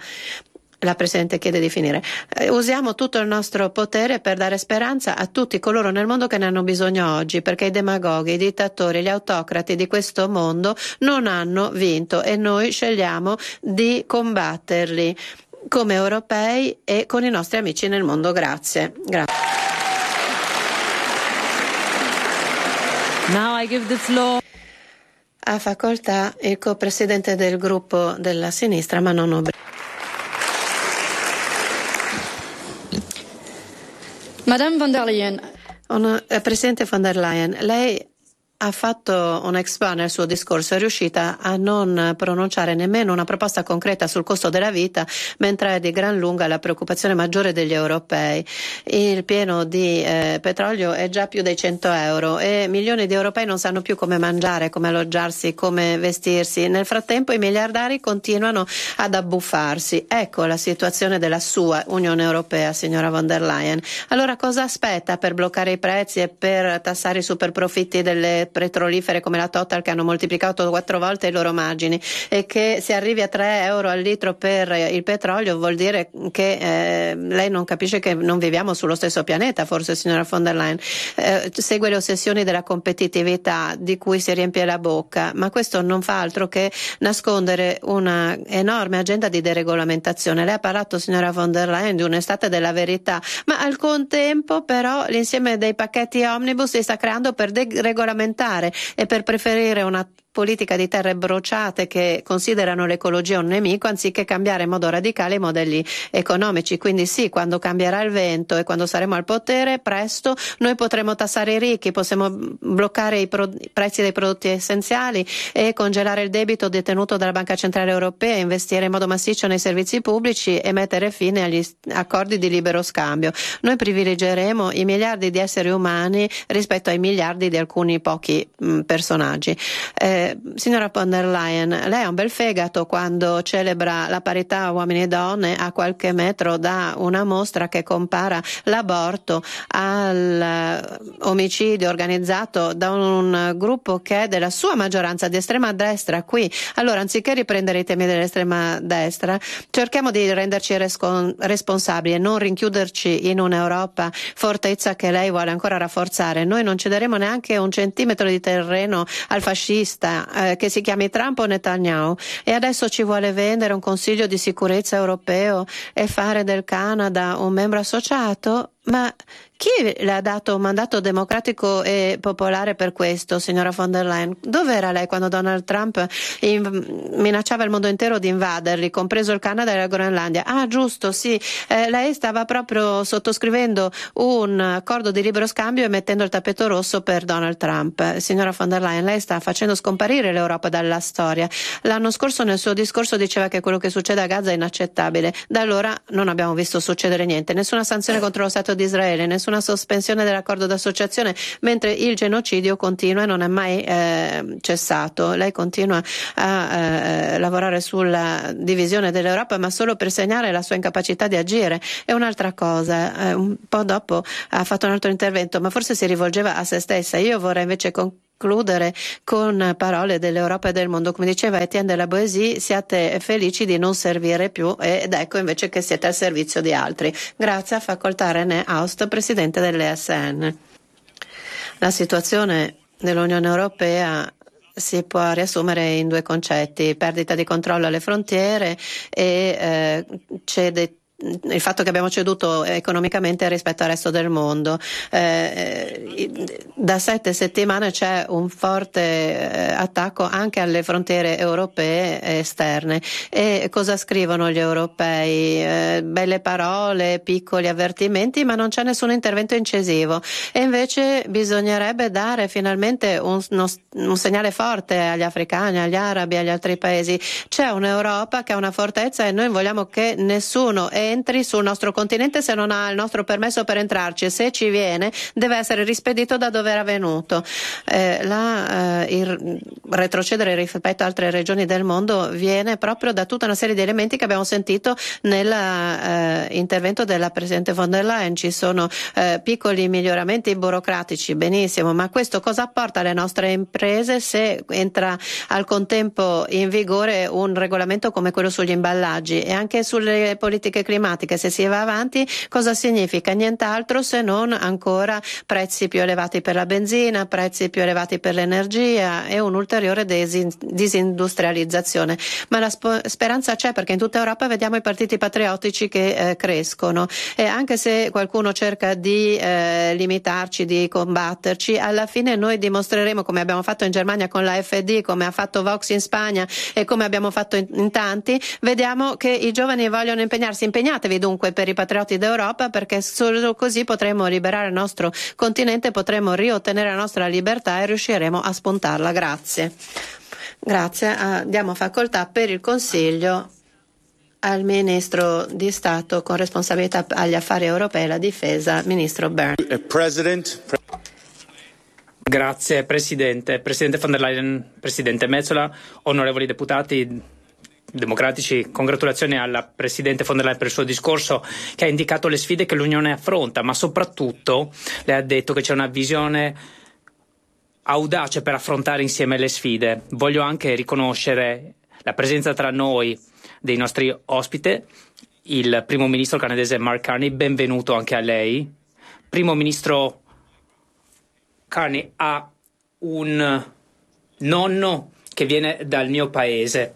La Presidente chiede di finire. Eh, usiamo tutto il nostro potere per dare speranza a tutti coloro nel mondo che ne hanno bisogno oggi, perché i demagoghi, i dittatori, gli autocrati di questo mondo non hanno vinto e noi scegliamo di combatterli come europei e con i nostri amici nel mondo. Grazie. Grazie. Now I give the floor. Ha facoltà il co-presidente del gruppo della sinistra, Manon Aubry. Madame von der Leyen. On, eh, Presidente von der Leyen, lei ha fatto un exploit nel suo discorso, è riuscita a non pronunciare nemmeno una proposta concreta sul costo della vita, mentre è di gran lunga la preoccupazione maggiore degli europei. Il pieno di eh, petrolio è già più dei cento euro e milioni di europei non sanno più come mangiare, come alloggiarsi, come vestirsi. Nel frattempo i miliardari continuano ad abbuffarsi. Ecco la situazione della sua Unione Europea, signora von der Leyen. Allora cosa aspetta per bloccare i prezzi e per tassare i superprofitti delle petrolifere come la Total, che hanno moltiplicato quattro volte i loro margini? E che si arrivi a tre euro al litro per il petrolio vuol dire che eh, lei non capisce che non viviamo sullo stesso pianeta, forse, signora von der Leyen. Eh, segue le ossessioni della competitività di cui si riempie la bocca, ma questo non fa altro che nascondere una enorme agenda di deregolamentazione. Lei ha parlato, signora von der Leyen, di un'estate della verità, ma al contempo però l'insieme dei pacchetti omnibus si sta creando per deregolamentare e per preferire una politica di terre bruciate che considerano l'ecologia un nemico, anziché cambiare in modo radicale i modelli economici. Quindi sì, quando cambierà il vento e quando saremo al potere, presto noi potremo tassare i ricchi, possiamo bloccare i, pro- i prezzi dei prodotti essenziali e congelare il debito detenuto dalla Banca Centrale Europea, investire in modo massiccio nei servizi pubblici e mettere fine agli accordi di libero scambio. Noi privilegeremo i miliardi di esseri umani rispetto ai miliardi di alcuni pochi mh, personaggi. Eh, Signora von der Leyen, lei ha un bel fegato quando celebra la parità uomini e donne a qualche metro da una mostra che compara l'aborto all'omicidio organizzato da un gruppo che è della sua maggioranza di estrema destra qui. Allora, anziché riprendere i temi dell'estrema destra, cerchiamo di renderci rescon- responsabili e non rinchiuderci in un'Europa fortezza che lei vuole ancora rafforzare. Noi non cederemo neanche un centimetro di terreno al fascista Eh, che si chiami Trump o Netanyahu, e adesso ci vuole vendere un Consiglio di sicurezza europeo e fare del Canada un membro associato? Ma chi le ha dato un mandato democratico e popolare per questo, signora von der Leyen? Dove era lei quando Donald Trump in, minacciava il mondo intero di invaderli, compreso il Canada e la Groenlandia? Ah, giusto, sì. Eh, lei stava proprio sottoscrivendo un accordo di libero scambio e mettendo il tappeto rosso per Donald Trump. Signora von der Leyen, lei sta facendo scomparire l'Europa dalla storia. L'anno scorso nel suo discorso diceva che quello che succede a Gaza è inaccettabile. Da allora non abbiamo visto succedere niente, nessuna sanzione contro lo Stato di Israele, nessuna sospensione dell'accordo d'associazione, mentre il genocidio continua e non è mai eh, cessato. Lei continua a eh, lavorare sulla divisione dell'Europa, ma solo per segnare la sua incapacità di agire. E un'altra cosa, eh, un po' dopo ha fatto un altro intervento, ma forse si rivolgeva a se stessa. Io vorrei invece concludere concludere con parole dell'Europa e del mondo. Come diceva Etienne de la Boétie, siate felici di non servire più ed ecco invece che siete al servizio di altri. Grazie a facoltà René Aust, presidente dell'E S N. La situazione dell'Unione Europea si può riassumere in due concetti: perdita di controllo alle frontiere e eh, cede il fatto che abbiamo ceduto economicamente rispetto al resto del mondo. Eh, da sette settimane c'è un forte eh, attacco anche alle frontiere europee esterne. E cosa scrivono gli europei? Eh, belle parole, piccoli avvertimenti, ma non c'è nessun intervento incisivo. E invece bisognerebbe dare finalmente un, uno, un segnale forte agli africani, agli arabi, agli altri paesi. C'è un'Europa che ha una fortezza e noi vogliamo che nessuno entri sul nostro continente se non ha il nostro permesso per entrarci, e se ci viene deve essere rispedito da dove era venuto. Eh, la, eh, il retrocedere rispetto a altre regioni del mondo viene proprio da tutta una serie di elementi che abbiamo sentito nell'intervento eh, della Presidente von der Leyen. Ci sono eh, piccoli miglioramenti burocratici, benissimo, ma questo cosa apporta alle nostre imprese se entra al contempo in vigore un regolamento come quello sugli imballaggi? E anche sulle politiche climatiche, se si va avanti, cosa significa? Nient'altro se non ancora prezzi più elevati per la benzina, prezzi più elevati per l'energia e un'ulteriore desin- disindustrializzazione. Ma la sp- speranza c'è, perché in tutta Europa vediamo i partiti patriottici che eh, crescono, e anche se qualcuno cerca di eh, limitarci, di combatterci, alla fine noi dimostreremo, come abbiamo fatto in Germania con la F D, come ha fatto Vox in Spagna e come abbiamo fatto in, in tanti, vediamo che i giovani vogliono impegnarsi. Impegnatevi dunque per i patrioti d'Europa, perché solo così potremo liberare il nostro continente, potremo riottenere la nostra libertà e riusciremo a spuntarla. Grazie. Grazie. Ah, diamo facoltà per il Consiglio al Ministro di Stato con responsabilità agli affari europei e la difesa, Ministro Byrne. Grazie Presidente. Presidente von der Leyen, Presidente Metsola, onorevoli deputati democratici, congratulazioni alla Presidente von der Leyen per il suo discorso, che ha indicato le sfide che l'Unione affronta, ma soprattutto le ha detto che c'è una visione audace per affrontare insieme le sfide. Voglio anche riconoscere la presenza tra noi dei nostri ospiti, il Primo Ministro canadese Mark Carney, benvenuto anche a lei. Primo Ministro Carney ha un nonno che viene dal mio paese.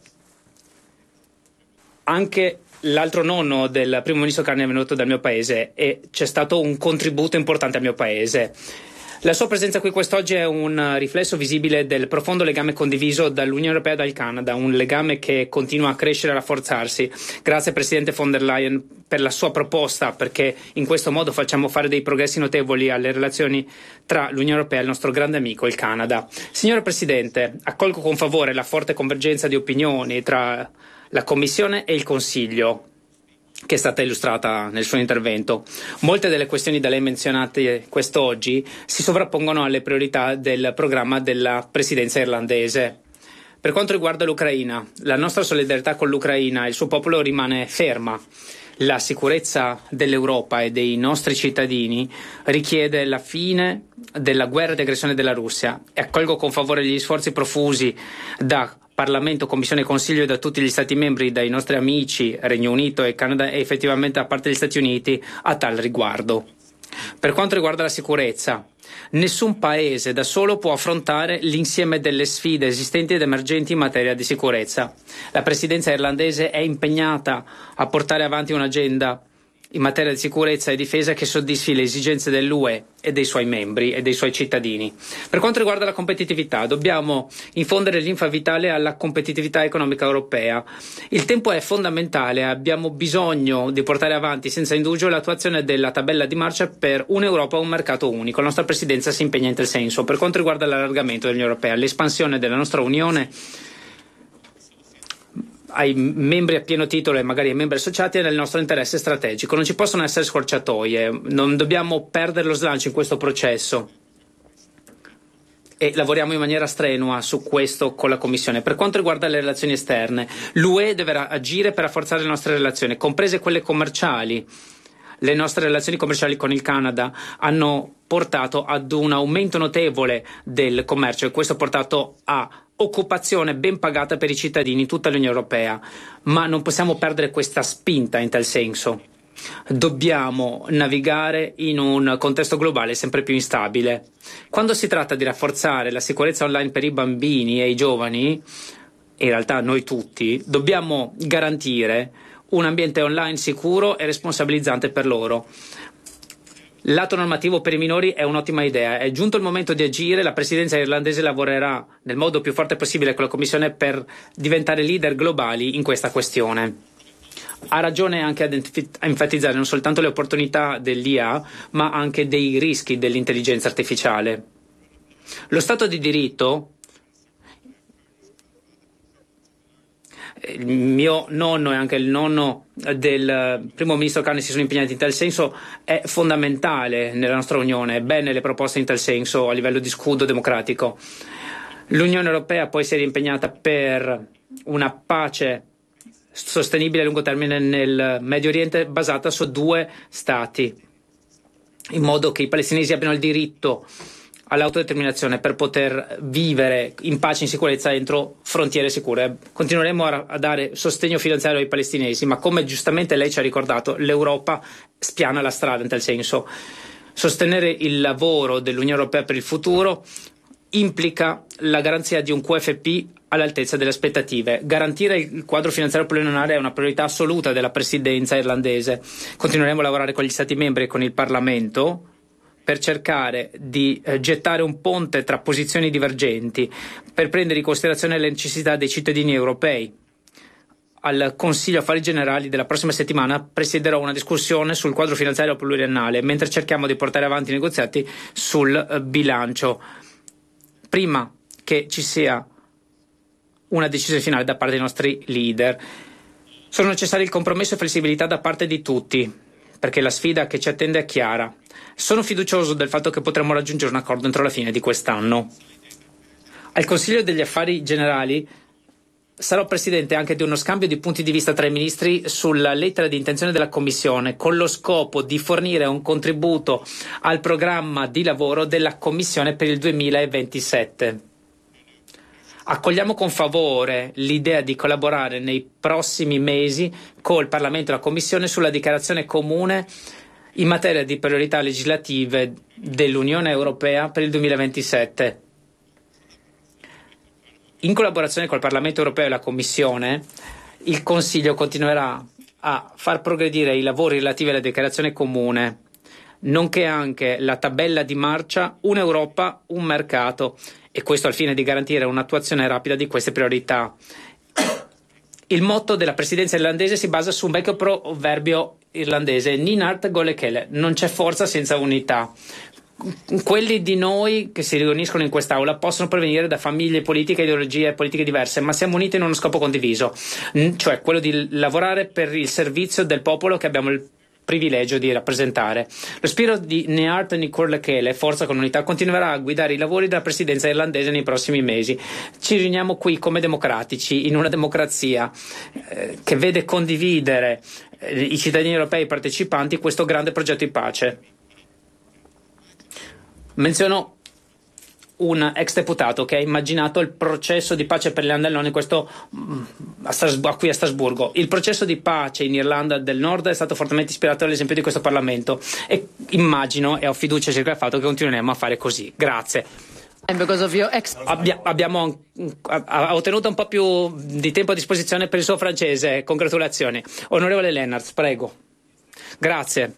Anche l'altro nonno del Primo Ministro Carney è venuto dal mio paese e c'è stato un contributo importante al mio paese. La sua presenza qui quest'oggi è un riflesso visibile del profondo legame condiviso dall'Unione Europea e dal Canada, un legame che continua a crescere e a rafforzarsi. Grazie Presidente von der Leyen per la sua proposta, perché in questo modo facciamo fare dei progressi notevoli alle relazioni tra l'Unione Europea e il nostro grande amico, il Canada. Signora Presidente, accolgo con favore la forte convergenza di opinioni tra la Commissione e il Consiglio che è stata illustrata nel suo intervento. Molte delle questioni da lei menzionate quest'oggi si sovrappongono alle priorità del programma della Presidenza irlandese. Per quanto riguarda l'Ucraina, la nostra solidarietà con l'Ucraina e il suo popolo rimane ferma. La sicurezza dell'Europa e dei nostri cittadini richiede la fine della guerra di aggressione della Russia, e accolgo con favore gli sforzi profusi da Parlamento, Commissione e Consiglio e da tutti gli Stati membri, dai nostri amici Regno Unito e Canada e effettivamente da parte degli Stati Uniti a tal riguardo. Per quanto riguarda la sicurezza, nessun paese da solo può affrontare l'insieme delle sfide esistenti ed emergenti in materia di sicurezza. La Presidenza irlandese è impegnata a portare avanti un'agenda in materia di sicurezza e difesa che soddisfi le esigenze dell'U E e dei suoi membri e dei suoi cittadini. Per quanto riguarda la competitività, dobbiamo infondere linfa vitale alla competitività economica europea. Il tempo è fondamentale, abbiamo bisogno di portare avanti senza indugio l'attuazione della tabella di marcia per un'Europa, un mercato unico. La nostra Presidenza si impegna in tal senso. Per quanto riguarda l'allargamento dell'Unione Europea, l'espansione della nostra Unione ai membri a pieno titolo e magari ai membri associati è nel nostro interesse strategico. Non ci possono essere scorciatoie, non dobbiamo perdere lo slancio in questo processo e lavoriamo in maniera strenua su questo con la Commissione. Per quanto riguarda le relazioni esterne, l'U E dovrà agire per rafforzare le nostre relazioni, comprese quelle commerciali. Le nostre relazioni commerciali con il Canada hanno portato ad un aumento notevole del commercio e questo ha portato a occupazione ben pagata per i cittadini in tutta l'Unione Europea, ma non possiamo perdere questa spinta in tal senso. Dobbiamo navigare in un contesto globale sempre più instabile. Quando si tratta di rafforzare la sicurezza online per i bambini e i giovani, in realtà noi tutti, dobbiamo garantire un ambiente online sicuro e responsabilizzante per loro. L'atto normativo per i minori è un'ottima idea. È giunto il momento di agire. La Presidenza irlandese lavorerà nel modo più forte possibile con la Commissione per diventare leader globali in questa questione. Ha ragione anche a enfatizzare non soltanto le opportunità dell'I A, ma anche dei rischi dell'intelligenza artificiale. Lo Stato di diritto, il mio nonno e anche il nonno del primo ministro Carney si sono impegnati in tal senso, è fondamentale nella nostra Unione. Bene le proposte in tal senso a livello di scudo democratico. L'Unione Europea poi si è impegnata per una pace sostenibile a lungo termine nel Medio Oriente basata su due stati, in modo che i palestinesi abbiano il diritto all'autodeterminazione per poter vivere in pace e in sicurezza entro frontiere sicure. Continueremo a, a dare sostegno finanziario ai palestinesi, ma come giustamente lei ci ha ricordato, l'Europa spiana la strada in tal senso. Sostenere il lavoro dell'Unione Europea per il futuro implica la garanzia di un Q F P all'altezza delle aspettative. Garantire il quadro finanziario pluriennale è una priorità assoluta della Presidenza irlandese. Continueremo a lavorare con gli Stati membri e con il Parlamento per cercare di eh, gettare un ponte tra posizioni divergenti, per prendere in considerazione le necessità dei cittadini europei. Al Consiglio Affari Generali della prossima settimana presiederò una discussione sul quadro finanziario pluriennale, mentre cerchiamo di portare avanti i negoziati sul eh, bilancio, prima che ci sia una decisione finale da parte dei nostri leader. Sono necessari il compromesso e flessibilità da parte di tutti, perché la sfida che ci attende è chiara. Sono fiducioso del fatto che potremo raggiungere un accordo entro la fine di quest'anno. Al Consiglio degli Affari Generali sarò presidente anche di uno scambio di punti di vista tra i ministri sulla lettera di intenzione della Commissione, con lo scopo di fornire un contributo al programma di lavoro della Commissione per il duemilaventisette. Accogliamo con favore l'idea di collaborare nei prossimi mesi col Parlamento e la Commissione sulla dichiarazione comune in materia di priorità legislative dell'Unione Europea per il duemilaventisette. In collaborazione col Parlamento Europeo e la Commissione, il Consiglio continuerà a far progredire i lavori relativi alla dichiarazione comune, nonché anche la tabella di marcia Un'Europa, un mercato, e questo al fine di garantire un'attuazione rapida di queste priorità. Il motto della Presidenza irlandese si basa su un vecchio proverbio irlandese, Ninart Golekele, non c'è forza senza unità. Quelli di noi che si riuniscono in quest'aula possono provenire da famiglie politiche, ideologie politiche diverse, ma siamo uniti in uno scopo condiviso, cioè quello di lavorare per il servizio del popolo che abbiamo il privilegio di rappresentare. Lo spirito di Neart Nicolakele, Forza con Unità, continuerà a guidare i lavori della Presidenza irlandese nei prossimi mesi. Ci riuniamo qui come democratici, in una democrazia eh, che vede condividere eh, i cittadini europei partecipanti questo grande progetto di pace. Menziono un ex deputato che ha immaginato il processo di pace per l'Irlanda del Nord in questo, a Strasburgo, qui a Strasburgo. Il processo di pace in Irlanda del Nord è stato fortemente ispirato dall'esempio di questo Parlamento e immagino e ho fiducia circa il fatto che continueremo a fare così. Grazie. Abbia, abbiamo ha ottenuto un po' più di tempo a disposizione per il suo francese. Congratulazioni. Onorevole Lennart, prego. Grazie.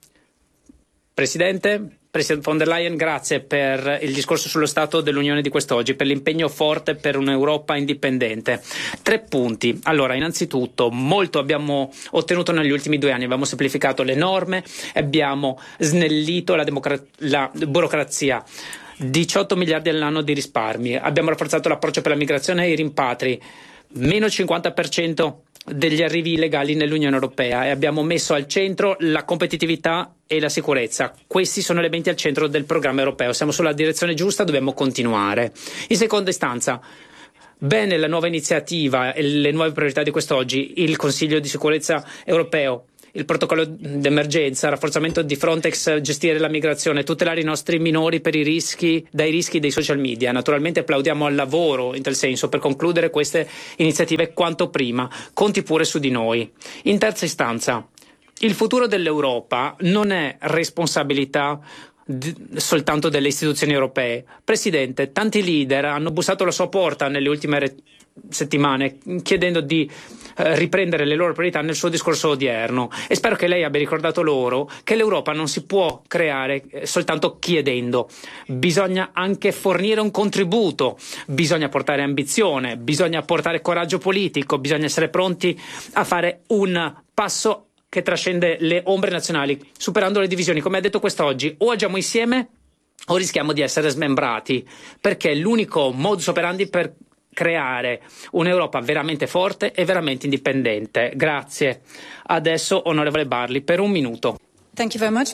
Presidente, Presidente von der Leyen, grazie per il discorso sullo Stato dell'Unione di quest'oggi, per l'impegno forte per un'Europa indipendente. Tre punti. Allora, innanzitutto, molto abbiamo ottenuto negli ultimi due anni. Abbiamo semplificato le norme, abbiamo snellito la, democra- la burocrazia. diciotto miliardi all'anno di risparmi. Abbiamo rafforzato l'approccio per la migrazione e i rimpatri. Meno cinquanta per cento degli arrivi illegali nell'Unione Europea e abbiamo messo al centro la competitività e la sicurezza. Questi sono elementi al centro del programma europeo. Siamo sulla direzione giusta, dobbiamo continuare. In seconda istanza, bene la nuova iniziativa e le nuove priorità di quest'oggi, il Consiglio di sicurezza europeo, il protocollo d'emergenza, rafforzamento di Frontex, gestire la migrazione, tutelare i nostri minori per i rischi, dai rischi dei social media. Naturalmente applaudiamo al lavoro in tal senso per concludere queste iniziative quanto prima. Conti pure su di noi. In terza istanza, il futuro dell'Europa non è responsabilità d- soltanto delle istituzioni europee. Presidente, tanti leader hanno bussato alla sua porta nelle ultime re- settimane chiedendo di eh, riprendere le loro priorità nel suo discorso odierno e spero che lei abbia ricordato loro che l'Europa non si può creare eh, soltanto chiedendo, bisogna anche fornire un contributo, bisogna portare ambizione, bisogna portare coraggio politico, bisogna essere pronti a fare un passo che trascende le ombre nazionali, superando le divisioni. Come ha detto quest'oggi, o agiamo insieme o rischiamo di essere smembrati, perché è l'unico modus operandi per creare un'Europa veramente forte e veramente indipendente. Grazie. Adesso, onorevole Barley, per un minuto. Thank you very much.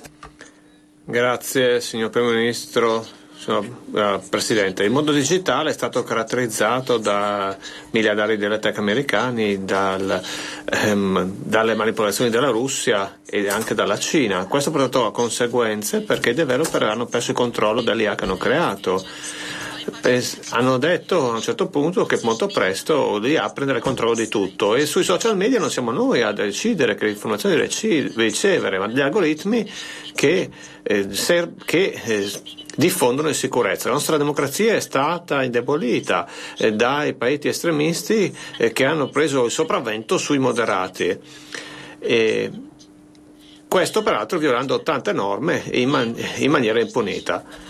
Grazie, signor Primo Ministro, signor uh, Presidente. Il mondo digitale è stato caratterizzato da miliardari delle tech americani, dal, ehm, dalle manipolazioni della Russia e anche dalla Cina. Questo ha portato a conseguenze perché i developer hanno perso il controllo dell'I A che hanno creato. Hanno detto a un certo punto che molto presto l'I A prenderà il controllo di tutto e sui social media non siamo noi a decidere che informazioni ricevere, ma gli algoritmi che, eh, ser- che eh, diffondono in sicurezza. La nostra democrazia è stata indebolita eh, dai paesi estremisti eh, che hanno preso il sopravvento sui moderati. E questo peraltro violando tante norme in, man- in maniera impunita.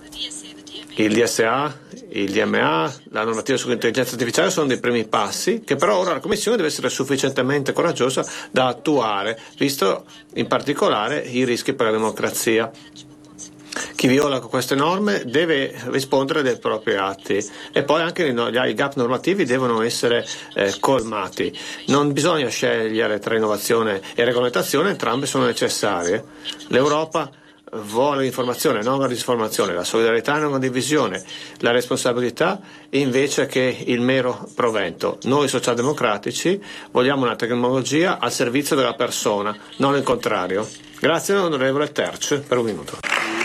Il D S A, il D M A, la normativa sull'intelligenza artificiale sono dei primi passi che però ora la Commissione deve essere sufficientemente coraggiosa da attuare, visto in particolare i rischi per la democrazia. Chi viola queste norme deve rispondere dei propri atti e poi anche i gap normativi devono essere eh, colmati. Non bisogna scegliere tra innovazione e regolamentazione, entrambe sono necessarie. L'Europa vuole l'informazione, non la disinformazione, la solidarietà, non la divisione, la responsabilità invece che il mero provento. Noi socialdemocratici vogliamo una tecnologia al servizio della persona, non il contrario. Grazie onorevole Terç per un minuto.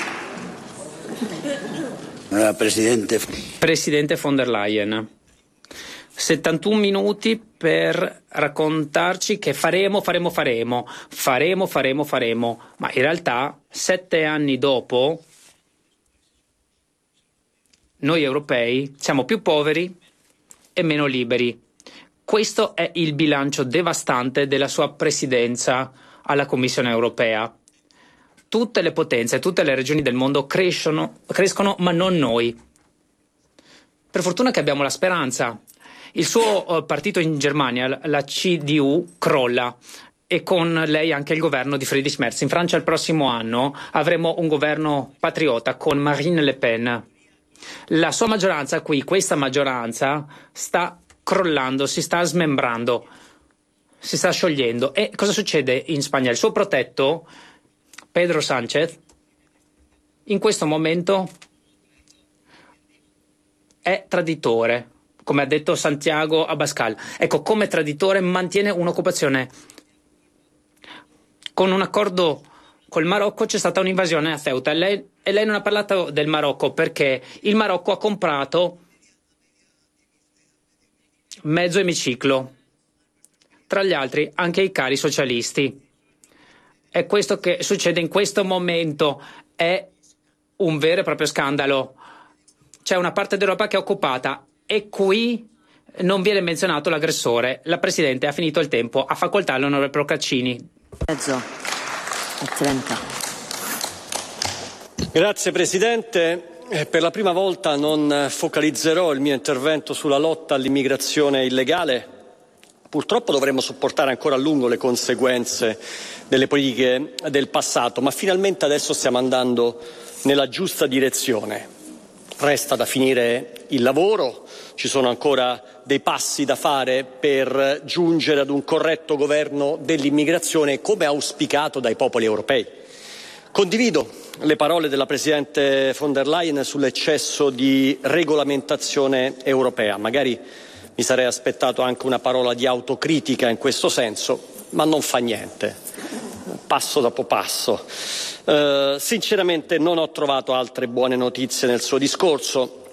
Presidente. Presidente von der Leyen, settantuno minuti per raccontarci che faremo, faremo, faremo, faremo, faremo, faremo, ma in realtà sette anni dopo noi europei siamo più poveri e meno liberi. Questo è il bilancio devastante della sua presidenza alla Commissione europea. Tutte le potenze, tutte le regioni del mondo crescono, crescono, ma non noi. Per fortuna che abbiamo la speranza. Il suo uh, partito in Germania, la C D U, crolla e con lei anche il governo di Friedrich Merz. In Francia il prossimo anno avremo un governo patriota con Marine Le Pen. La sua maggioranza qui, questa maggioranza, sta crollando, si sta smembrando, si sta sciogliendo. E cosa succede in Spagna? Il suo protetto, Pedro Sánchez, in questo momento è traditore, come ha detto Santiago Abascal. Ecco, come traditore mantiene un'occupazione. Con un accordo col Marocco c'è stata un'invasione a Ceuta e lei, e lei non ha parlato del Marocco perché il Marocco ha comprato mezzo emiciclo, tra gli altri anche i cari socialisti. È questo che succede in questo momento, è un vero e proprio scandalo. C'è una parte d'Europa che è occupata e qui non viene menzionato l'aggressore. La Presidente ha finito il tempo. Ha facoltà l'onorevole Procaccini. Mezzo. trenta. Grazie Presidente. Per la prima volta non focalizzerò il mio intervento sulla lotta all'immigrazione illegale. Purtroppo dovremo sopportare ancora a lungo le conseguenze delle politiche del passato, ma finalmente adesso stiamo andando nella giusta direzione. Resta da finire il lavoro, ci sono ancora dei passi da fare per giungere ad un corretto governo dell'immigrazione come auspicato dai popoli europei. Condivido le parole della Presidente von der Leyen sull'eccesso di regolamentazione europea. Magari mi sarei aspettato anche una parola di autocritica in questo senso, ma non fa niente, passo dopo passo. Uh, sinceramente non ho trovato altre buone notizie nel suo discorso.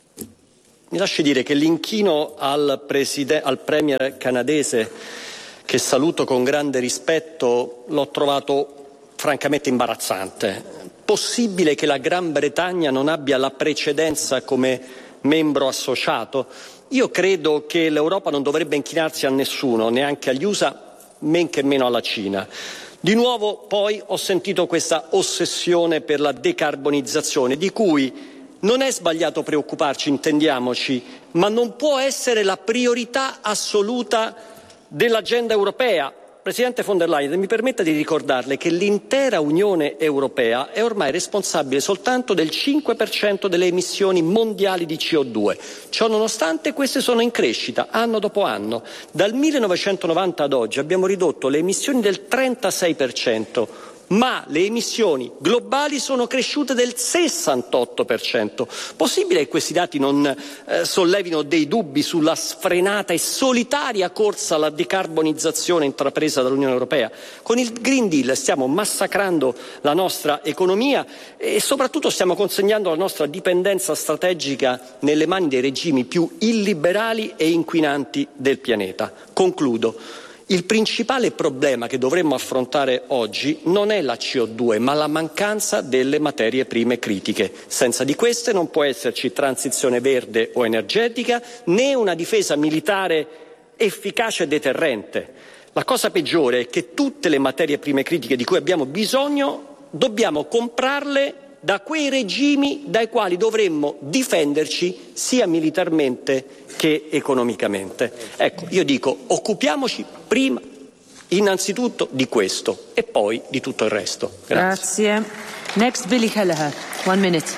Mi lasci dire che l'inchino al, preside- al premier canadese, che saluto con grande rispetto, l'ho trovato francamente imbarazzante. Possibile che la Gran Bretagna non abbia la precedenza come membro associato? Io credo che l'Europa non dovrebbe inchinarsi a nessuno, neanche agli U S A, men che meno alla Cina. Di nuovo poi ho sentito questa ossessione per la decarbonizzazione, di cui non è sbagliato preoccuparci, intendiamoci, ma non può essere la priorità assoluta dell'agenda europea. Presidente von der Leyen, mi permetta di ricordarle che l'intera Unione Europea è ormai responsabile soltanto del cinque per cento delle emissioni mondiali di C O due. Ciò nonostante queste sono in crescita anno dopo anno. Dal millenovecentonovanta ad oggi abbiamo ridotto le emissioni del trentasei per cento, ma le emissioni globali sono cresciute del sessantotto per cento. Possibile che questi dati non eh, sollevino dei dubbi sulla sfrenata e solitaria corsa alla decarbonizzazione intrapresa dall'Unione Europea? Con il Green Deal stiamo massacrando la nostra economia e soprattutto stiamo consegnando la nostra dipendenza strategica nelle mani dei regimi più illiberali e inquinanti del pianeta. Concludo. Il principale problema che dovremmo affrontare oggi non è la C O due, ma la mancanza delle materie prime critiche. Senza di queste non può esserci transizione verde o energetica, né una difesa militare efficace e deterrente. La cosa peggiore è che tutte le materie prime critiche di cui abbiamo bisogno dobbiamo comprarle da quei regimi dai quali dovremmo difenderci sia militarmente che economicamente. Ecco, io dico, occupiamoci prima innanzitutto di questo e poi di tutto il resto. Grazie. Grazie. Next, Billy Kelleher. One minute.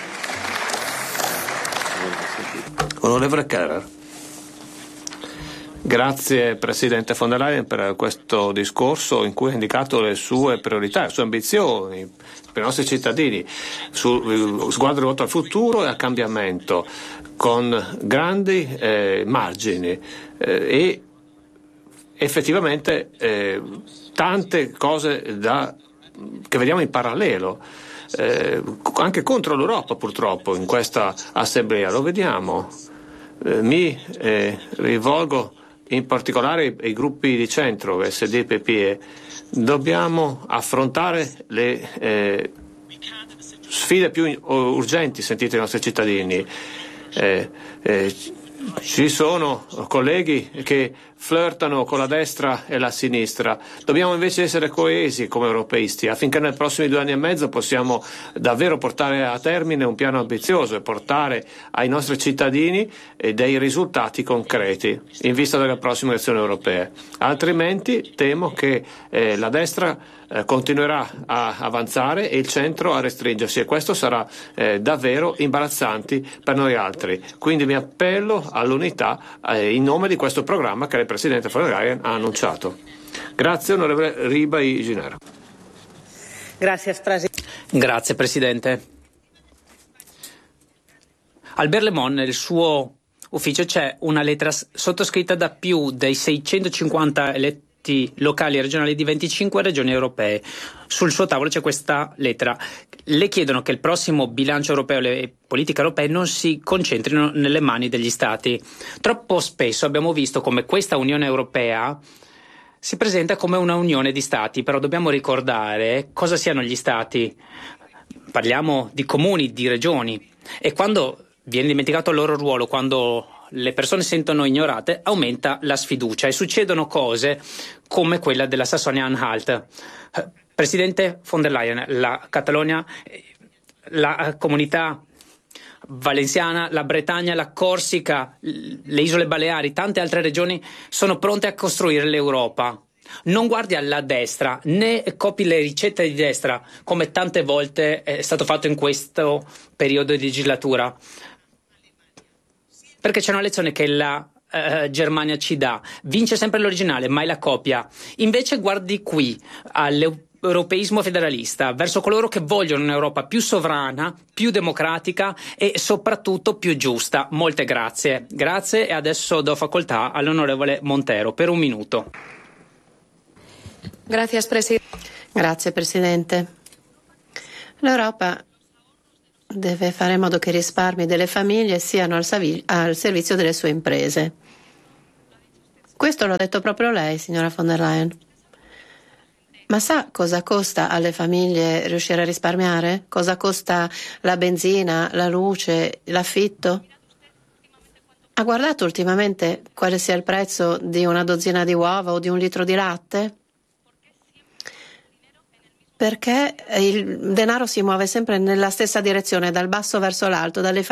Onorevole Keller. Grazie Presidente von der Leyen per questo discorso in cui ha indicato le sue priorità, le sue ambizioni per i nostri cittadini, su sguardo rivolto al futuro e al cambiamento, con grandi eh, margini eh, e effettivamente eh, tante cose da, che vediamo in parallelo. Eh, anche contro l'Europa purtroppo in questa assemblea lo vediamo. Eh, mi eh, rivolgo in particolare ai gruppi di centro, S D, P P E. Dobbiamo affrontare le eh, sfide più urgenti sentite dai nostri cittadini. Eh, eh, ci sono colleghi che flirtano con la destra e la sinistra. Dobbiamo invece essere coesi come europeisti affinché nei prossimi due anni e mezzo possiamo davvero portare a termine un piano ambizioso e portare ai nostri cittadini eh, dei risultati concreti in vista delle prossime elezioni europee. Altrimenti temo che eh, la destra eh, continuerà a avanzare e il centro a restringersi, e questo sarà eh, davvero imbarazzante per noi altri. Quindi mi appello all'unità eh, in nome di questo programma che il Presidente von der Leyen ha annunciato. Grazie onorevole Ribai Ginero. Grazie, Grazie Presidente. Al Berlemont, nel suo ufficio, c'è una lettera sottoscritta da più dei seicentocinquanta eletti locali e regionali di venticinque regioni europee. Sul suo tavolo c'è questa lettera. Le chiedono che il prossimo bilancio europeo e le politiche europee non si concentrino nelle mani degli Stati. Troppo spesso abbiamo visto come questa Unione Europea si presenta come una unione di Stati, però dobbiamo ricordare cosa siano gli Stati. Parliamo di comuni, di regioni, e quando viene dimenticato il loro ruolo, quando le persone si sentono ignorate, aumenta la sfiducia e succedono cose come quella della Sassonia-Anhalt. Presidente von der Leyen, la Catalogna, la comunità valenciana, la Bretagna, la Corsica, le Isole Baleari, tante altre regioni sono pronte a costruire l'Europa. Non guardi alla destra, né copi le ricette di destra, come tante volte è stato fatto in questo periodo di legislatura. Perché c'è una lezione che la uh, Germania ci dà. Vince sempre l'originale, mai la copia. Invece guardi qui, all'europeismo federalista, verso coloro che vogliono un'Europa più sovrana, più democratica e soprattutto più giusta. Molte grazie. Grazie e adesso do facoltà all'onorevole Montero per un minuto. Gracias, presidente. Grazie Presidente. L'Europa deve fare in modo che i risparmi delle famiglie siano al, savi- al servizio delle sue imprese. Questo l'ha detto proprio lei, signora von der Leyen. Ma sa cosa costa alle famiglie riuscire a risparmiare? Cosa costa la benzina, la luce, l'affitto? Ha guardato ultimamente quale sia il prezzo di una dozzina di uova o di un litro di latte? Perché il denaro si muove sempre nella stessa direzione, dal basso verso l'alto, dalle